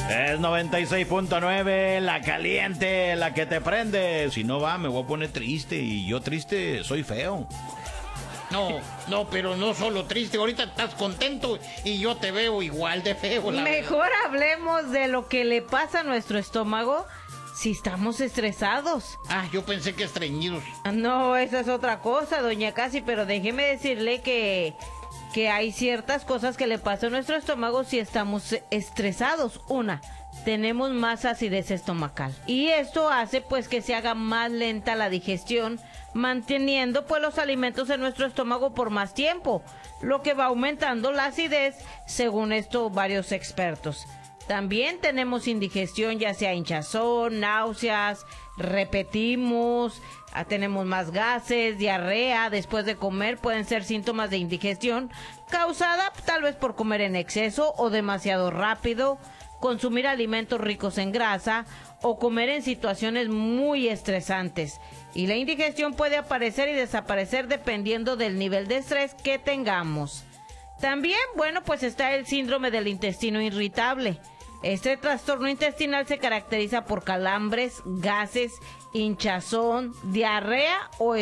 Es 96.9, la caliente, la que te prende. Si no va, me voy a poner triste. Y yo triste soy feo. No, pero no solo triste. Ahorita estás contento y yo te veo igual de feo. Mejor hablemos de lo que le pasa a nuestro estómago si estamos estresados. Yo pensé que estreñidos. No, esa es otra cosa, doña Casi, pero déjeme decirle que hay ciertas cosas que le pasan a nuestro estómago si estamos estresados. Una, tenemos más acidez estomacal. Y esto hace pues que se haga más lenta la digestión, manteniendo pues los alimentos en nuestro estómago por más tiempo, lo que va aumentando la acidez, según esto varios expertos. También tenemos indigestión, ya sea hinchazón, náuseas, repetimos, tenemos más gases, diarrea después de comer, pueden ser síntomas de indigestión causada tal vez por comer en exceso o demasiado rápido, consumir alimentos ricos en grasa o comer en situaciones muy estresantes. Y la indigestión puede aparecer y desaparecer dependiendo del nivel de estrés que tengamos. También, pues está el síndrome del intestino irritable. Este trastorno intestinal se caracteriza por calambres, gases, hinchazón, diarrea o